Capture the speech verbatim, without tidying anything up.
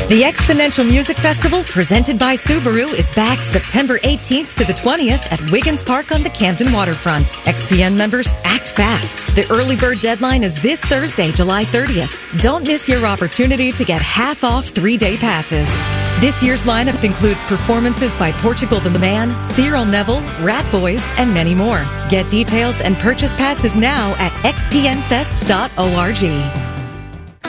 The Exponential Music Festival, presented by Subaru, is back September eighteenth to the twentieth at Wiggins Park on the Camden waterfront. X P N members, act fast. The early bird deadline is this Thursday, July thirtieth. Don't miss your opportunity to get half off three-day passes. This year's lineup includes performances by Portugal the Man, Cyril Neville, Rat Boys, and many more. Get details and purchase passes now at x p n fest dot org.